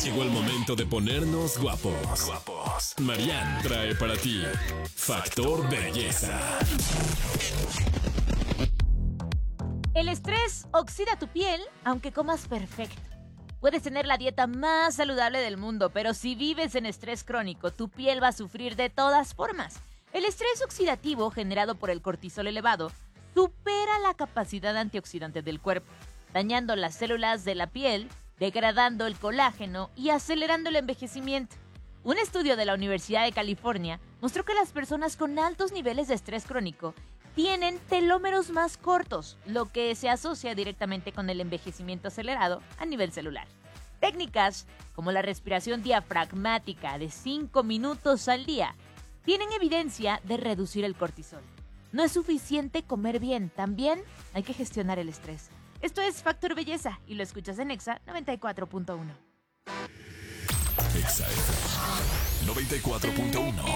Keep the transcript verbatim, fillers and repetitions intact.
Llegó el momento de ponernos guapos. Guapos. Marianne trae para ti Factor Belleza. El estrés oxida tu piel aunque comas perfecto. Puedes tener la dieta más saludable del mundo, pero si vives en estrés crónico, tu piel va a sufrir de todas formas. El estrés oxidativo generado por el cortisol elevado supera la capacidad antioxidante del cuerpo, dañando las células de la piel, degradando el colágeno y acelerando el envejecimiento. Un estudio de la Universidad de California mostró que las personas con altos niveles de estrés crónico tienen telómeros más cortos, lo que se asocia directamente con el envejecimiento acelerado a nivel celular. Técnicas como la respiración diafragmática de cinco minutos al día tienen evidencia de reducir el cortisol. No es suficiente comer bien, también hay que gestionar el estrés. Esto es Factor Belleza y lo escuchas en Exa noventa y cuatro punto uno. Exa noventa y cuatro punto uno.